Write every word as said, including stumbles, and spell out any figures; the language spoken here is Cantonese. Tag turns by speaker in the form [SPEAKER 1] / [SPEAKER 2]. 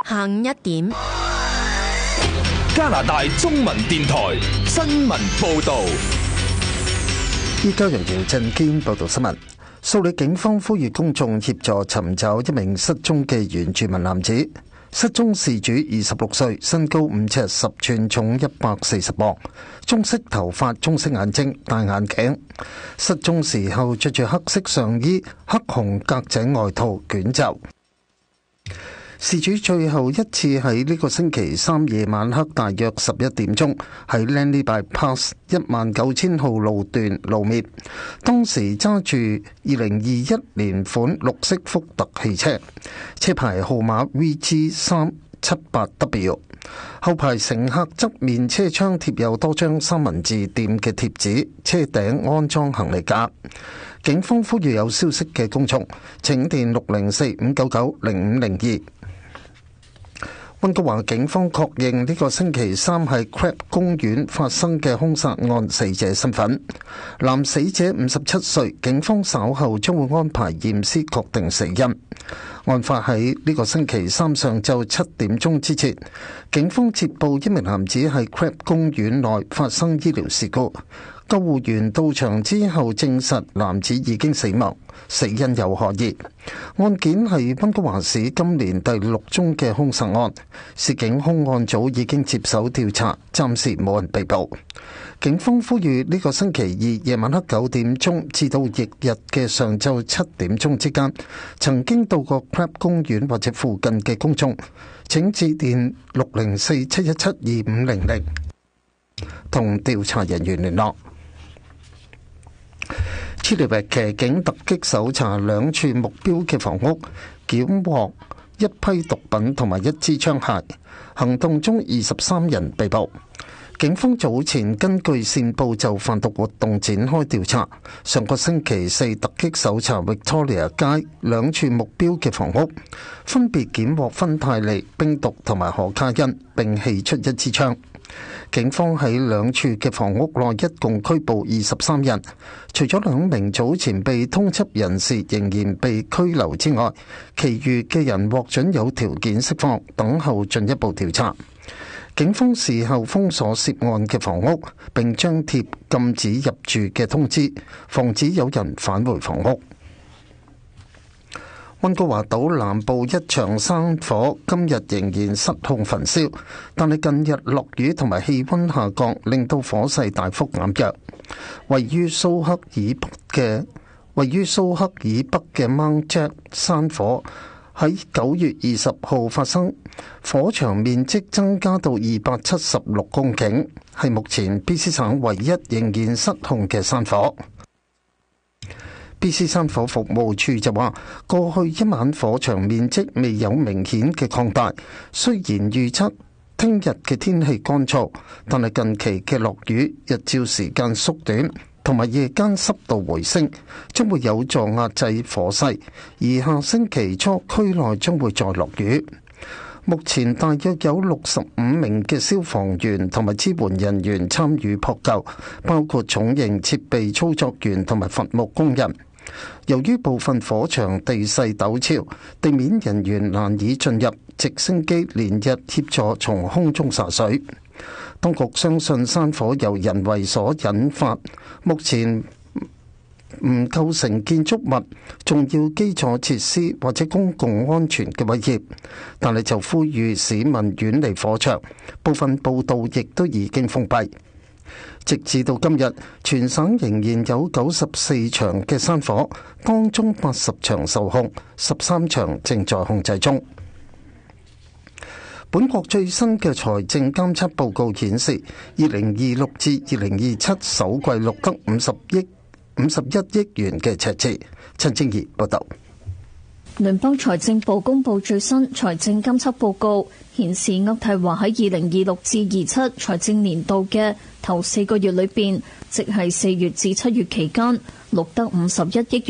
[SPEAKER 1] 下午一點。
[SPEAKER 2] 加拿大中文電台新聞報道。
[SPEAKER 3] 依家由姚振堅報道新聞。蘇里警方呼籲公眾協助尋找一名失蹤嘅原住民男子。失蹤事主二十六歲，身高五尺十寸，重一百四十磅，棕色頭髮，棕色眼睛，戴眼鏡。失蹤時候着住黑色上衣、黑紅格仔外套、捲袖。事主最後一次喺呢個星期三夜晚黑大約十一點鐘喺 Langley Bypass 一萬九千號路段露面，當時揸住二零二一年款綠色福特汽車，車牌號碼 V G 三七八 W， 後排乘客側面車窗貼有多張三文治店嘅貼紙，車頂安裝行李架。警方呼籲有消息嘅公眾請電六零四五九九零五零二。溫哥華警方確認呢個星期三係 Crab 公園發生嘅兇殺案死者身份。男死者五十七歲，警方稍後將會安排驗屍確定死因。案發喺呢個星期三上晝七點鐘之前，警方接報一名男子喺 Crab 公園內發生醫療事故。救護員到場之後證實男子已經死亡，死因有可疑。案件係溫哥華市今年第六宗嘅兇殺案，市警兇案組已經接手調查，暫時冇人被捕。警方呼籲呢個星期二夜晚黑九點鐘至到翌日嘅上晝七點鐘之間，曾經到過 Crab 公園或者附近嘅公眾，請致電六零四七一七二五零零同調查人員聯絡。切利域騎警突擊搜查兩處目標嘅房屋，檢獲一批毒品同埋一支槍械。行動中二十三人被捕。警方早前根據線報就販毒活動展開調查，上個星期四突擊搜查 Victoria 街兩處目標嘅房屋，分別檢獲芬太尼、冰毒同埋可卡因，並棄出一支槍。警方喺兩處嘅房屋內一共拘捕二十三人，除咗兩名早前被通緝人士仍然被拘留之外，其餘嘅人獲准有條件釋放，等候進一步調查。警方事後封鎖涉案嘅房屋，並張貼禁止入住嘅通知，防止有人返回房屋。溫哥華島南部一場山火今日仍然失控焚燒，但係近日落雨同埋氣溫下降，令到火勢大幅減弱。位於蘇克以北嘅位於蘇克以北嘅 Mount Jack 山火喺九月二十號發生，火場面積增加到二百七十六公頃，係目前 B C 省唯一仍然失控嘅山火。B C 山火服務處就話，過去一晚火場面積未有明顯嘅擴大，雖然預測聽日嘅天氣乾燥，但係近期嘅落雨、日照時間縮短同埋夜間濕度回升，將會有助壓制火勢，而下星期初區內將會再落雨。目前大約有六十五名嘅消防員同埋支援人員參與撲救，包括重型設備操作員同埋伐木工人。由於部分火場地勢陡峭，地面人員難以進入，直升機連日協助從空中灑水。當局相信山火由人為所引發，目前唔構成建築物、重要基礎設施或者公共安全嘅威脅，但係就呼籲市民遠離火場。部分步道亦都已經封閉。直至到今日，全省仍然有九十四場嘅山火，當中八十場受控，十三場正在控制中。本國最新嘅財政監測報告顯示，二零二六至二零二七首季錄得五十億五十一億元嘅赤字。陳正儀報道。
[SPEAKER 4] 聯邦財政部公布最新財政監測報告，顯示渥太華喺二零二六至二七財政年度嘅頭四個月裏邊，即係四月至七月期間，錄得五十一億元